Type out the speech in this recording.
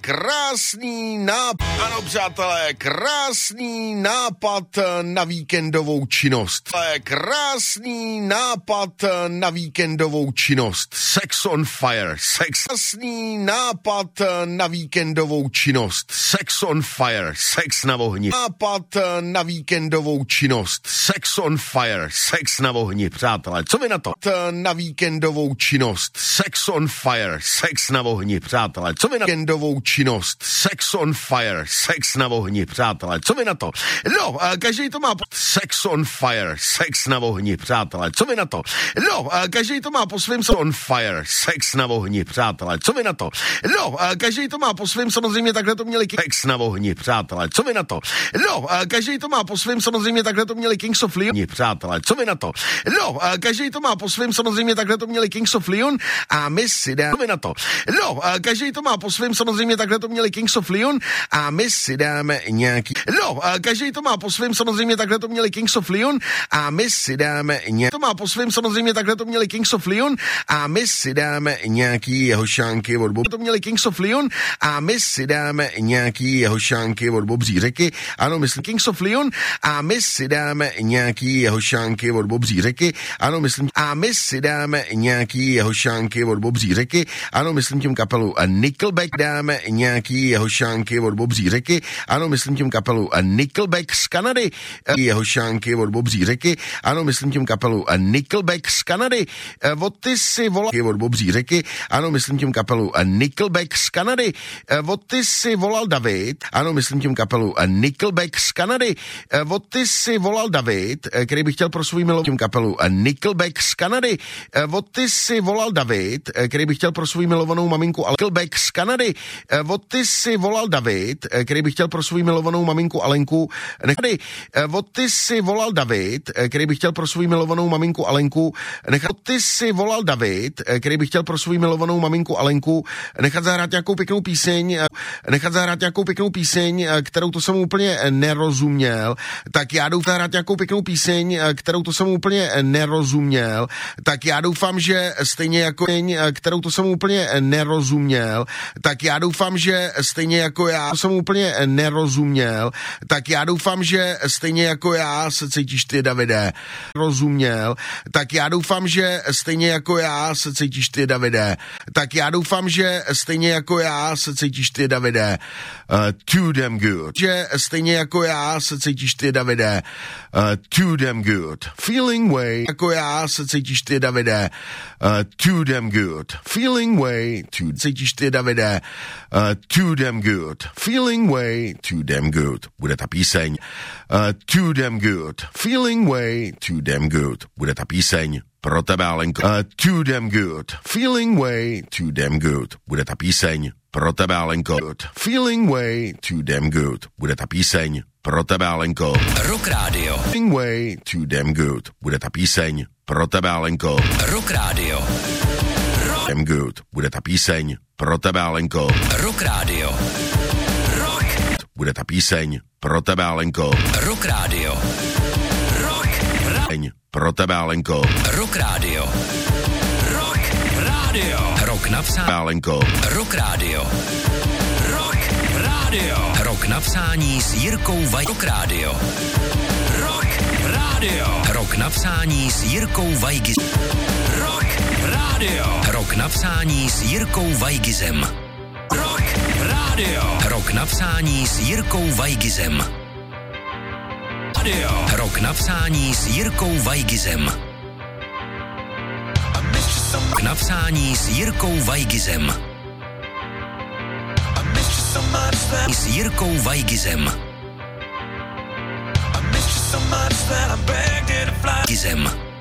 Krásný nápad, ano přátelé, krásný nápad na víkendovou činnost. Krásný nápad na víkendovou činnost. Sex on fire. Krásný nápad na víkendovou činnost. Sex on fire. Sex na ohni. Nápad na víkendovou činnost. Sex on fire. Sex na ohni, přátelé. Co vy na to? Na víkendovou činnost. Sex on fire. Sex na ohni, přátelé. Co vy na víkendovou činnost? Sex on fire. Sex na ohni, přátelé. Co vy na to? No, každý to má sex on fire. Sex na ohni, přátelé. Co vy na to? No, každý to má po svém on fire. Sex na ohni, přátelé. Co vy na to? No, každý to má po svém, samozřejmě takhle to měli sex na ohni, přátelé. Co vy na to? No, každý to má po svém, samozřejmě takhle to měli Kings of Leon, přátelé. Co vy na to? No, každý to má po svém, samozřejmě takhle to měli Kings of Leon a my si dáme, co vy na to? No, každý to má po svém, samozřejmě takhle to měli Kings of Leon a my si dáme nějaký, no, každý to má po svém, samozřejmě takhle to měli Kings of Leon a my si dáme nějaký, to má po svém, samozřejmě takhle to měli Kings of Leon a my si dáme nějaký jeho šánky od to měli Kings of Leon a my si dáme nějaký jeho šánky od Bobří řeky, ano, myslím Kings of Leon a my si dáme nějaký jeho šánky od Bobří řeky, ano, myslím, a my si dáme nějaký jeho šánky od Bobří řeky, ano, myslím tím kapelu Nickelback, dáme nějaký jeho šánky od Bobří řeky, ano, myslím tím kapelu Nickelback z Kanady, jeho šánky od Bobří řeky, ano, myslím tím kapelu Nickelback z Kanady, od ty si volal od Bobří řeky, ano, myslím tím kapelu Nickelback z Kanady, od ty si volal David, ano, myslím tím kapelu Nickelback z Kanady, od ty si volal David, který by chtěl pro svůj milovnou tím kapelu Nickelback z Kanady, od ty si volal David, který by chtěl pro svůj milovanou maminku Nickelback z Kanady, od ty si volal David, který by chtěl pro svůj milovanou maminku Alenku nechat, od ty si volal David, který by chtěl pro svůj milovanou maminku Alenku nechat, od ty si volal David, který by chtěl pro svůj milovanou maminku Alenku nechat zahrát nějakou pěknou píseň, kterou to jsem úplně nerozuměl, tak já doufám hrát nějakou pěknou píseň, kterou to jsem úplně nerozuměl, tak já doufám, že stejně jako kterou to jsem úplně nerozuměl, tak já doufám, že stejně jako já to jsem úplně nerozuměl, tak já doufám, že stejně jako já se cítíš ty, Davide, rozuměl, tak já doufám, že stejně jako já se cítíš ty, Davide, tak já doufám, že stejně jako já se cítíš ty, Davide, too damn good, že stejně jako já se cítíš ty, Davide, too damn good, feeling way, jako já se cítíš ty, Davide, too damn good, feeling way, too, cítíš ty, Davide, too damn good, feeling way, too damn good, bude ta píseň, too damn good, feeling way, too damn good, bude ta píseň pro tebe, Alenko, too damn good, feeling way, too damn good, bude ta píseň pro tebe, Alenko, feeling way, too damn good, bude ta píseň pro tebe, Alenko, Rock Radio, feeling way, too damn good, bude ta píseň pro tebe, Alenko, Rock Radio, damn good, bude ta píseň pro tebe, Alenko, Rock Radio, Rock, bude ta píseň pro tebe, Alenko, Rock Radio, Rock, pro tebe, Alenko, Rock Radio, Rock Radio, Rock napsání, Alenko, Rock Radio, Rock Radio, Rock napsání s Jirkou Rock Radio, Rock Radio, Rock napsání s Jirkou Vajgizem, Rock Radio, Rock napsání s Jirkou Vajgizem, Rock Radio, Rock napsání s Jirkou Vajgizem, Rock napsání s Jirkou Vajgizem, Rock napsání s Jirkou Vajgizem, s Jirkou Vajgizem, Vajgizem.